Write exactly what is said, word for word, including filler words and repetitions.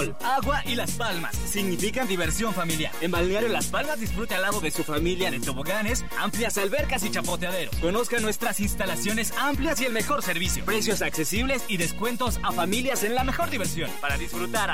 Agua y Las Palmas significan diversión familiar. En Balneario Las Palmas disfrute al lado de su familia de toboganes, amplias albercas y chapoteaderos. Conozca nuestras instalaciones amplias y el mejor servicio. Precios accesibles y descuentos a familias en la mejor diversión. Para disfrutar